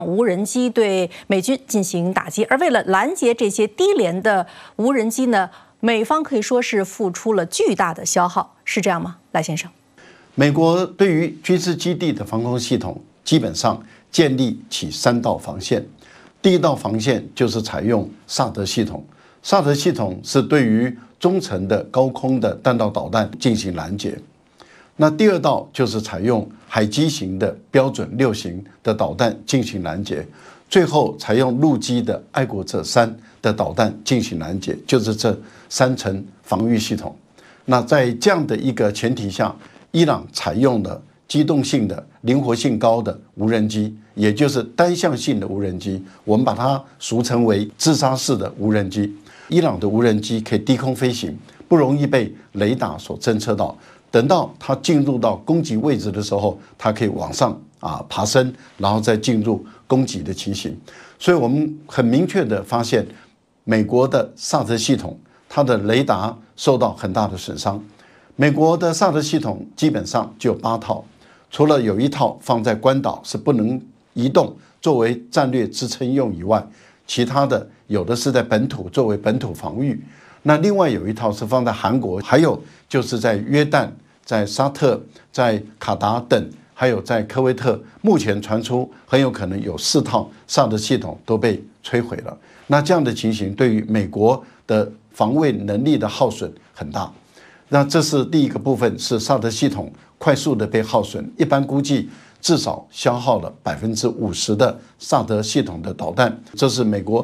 无人机对美军进行打击，而为了拦截这些低廉的无人机呢，美方可以说是付出了巨大的消耗，是这样吗？赖先生， 美国对于军事基地的防空系统基本上建立起3道防线。第一道防线就是采用萨德系统，萨德系统是对于中程的高空的弹道导弹进行拦截。那第2道就是采用海基型的标准6型的导弹进行拦截，最后采用陆基的爱国者3的导弹进行拦截，就是这3层防御系统。那在这样的一个前提下，伊朗采用了机动性的、灵活性高的无人机，也就是单向性的无人机，我们把它俗称为自杀式的无人机。伊朗的无人机可以低空飞行，不容易被雷达所侦测到。等到它进入到攻击位置的时候，它可以往上爬升，然后再进入攻击的情形。所以我们很明确的发现，美国的萨德系统它的雷达受到很大的损伤。美国的萨德系统基本上就有8套，除了有1套放在关岛是不能移动，作为战略支撑用以外，其他的有的是在本土作为本土防御。那另外有1套是放在韩国，还有就是在约旦、在沙特、在卡达等，还有在科威特，目前传出很有可能有4套萨德系统都被摧毁了。那这样的情形对于美国的防卫能力的耗损很大。那这是第一个部分，是萨德系统快速的被耗损，一般估计至少消耗了50%的萨德系统的导弹，这是美国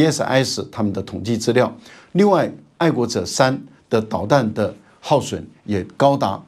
CSIS 他们的统计资料。另外，爱国者3的导弹的耗损也高达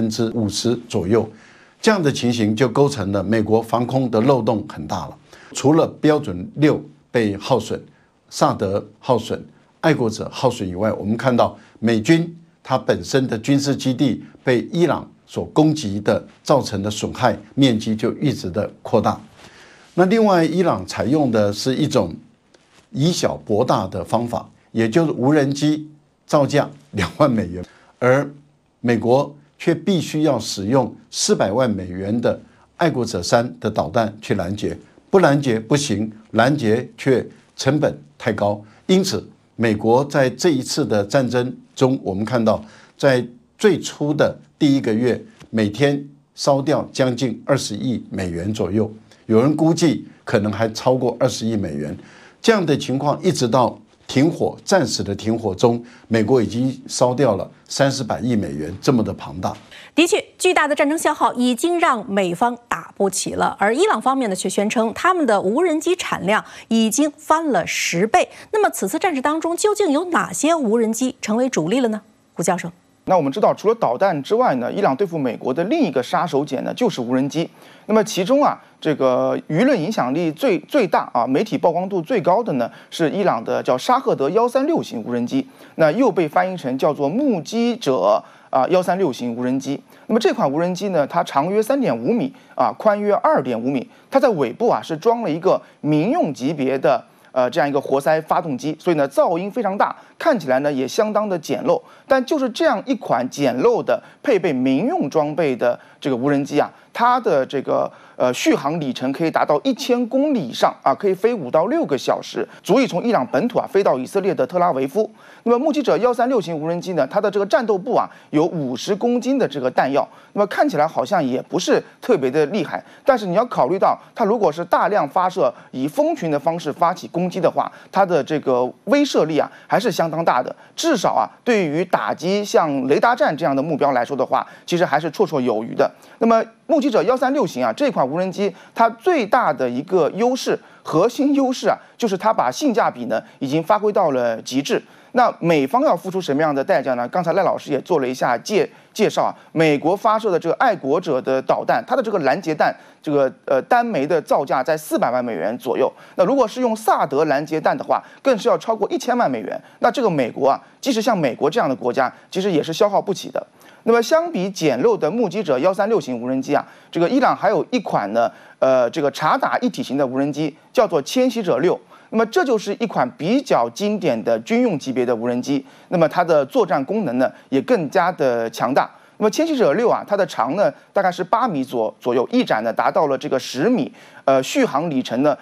50%左右，这样的情形就构成了美国防空的漏洞很大了。除了标准6被耗损、萨德耗损、爱国者耗损以外，我们看到美军它本身的军事基地被伊朗所攻击的造成的损害面积就一直的扩大。那另外，伊朗采用的是一种以小博大的方法，也就是无人机造价2万美元，而美国却必须要使用400万美元的爱国者3的导弹去拦截，不拦截不行，拦截却成本太高。因此，美国在这一次的战争中，我们看到在最初的第1个月，每天烧掉将近20亿美元左右，有人估计可能还超过20亿美元。这样的情况一直到停火，暂时的停火中，美国已经烧掉了30百亿美元，这么的庞大。 的确，巨大的战争消耗已经让美方打不起了，而伊朗方面呢却宣称他们的无人机产量已经翻了10倍。那么此次战事当中，究竟有哪些无人机成为主力了呢？胡教授。 那我们知道，除了导弹之外呢，伊朗对付美国的另一个杀手锏呢，就是无人机。那么其中这个舆论影响力最大媒体曝光度最高的呢，是伊朗的叫沙赫德136型无人机，那又被翻译成叫做目击者136型无人机。那么这款无人机呢，它长约3.5米宽约2.5米，它在尾部是装了一个民用级别的这样一个活塞发动机，所以呢噪音非常大，看起来呢也相当的简陋。但就是这样一款简陋的配备民用装备的这个无人机它的这个续航里程可以达到1000公里以上可以飞5到6个小时，足以从伊朗本土飞到以色列的特拉维夫。那么目击者136型无人机呢，它的这个战斗部有50公斤的这个弹药，那么看起来好像也不是特别的厉害，但是你要考虑到，它如果是大量发射，以蜂群的方式发起攻击的话，它的这个威慑力还是相当大的，至少对于打击像雷达站这样的目标来说的话，其实还是绰绰有余的。那么目击者136型这款无人机，它最大的一个优势，核心优势就是它把性价比呢已经发挥到了极致。那美方要付出什么样的代价呢？刚才赖老师也做了一下介绍美国发射的这个爱国者的导弹，它的这个拦截弹，这个单枚的造价在400万美元左右。那如果是用萨德拦截弹的话，更是要超过1000万美元。那这个美国即使像美国这样的国家，其实也是消耗不起的。那么相比简陋的目击者136型无人机这个伊朗还有一款呢，这个察打一体型的无人机，叫做迁徙者6。那么这就是一款比较经典的军用级别的无人机，那么它的作战功能呢也更加的强大。那那么歼击者6啊，它的长呢大概是8米左右，翼展呢达到了这个10米，续航里程呢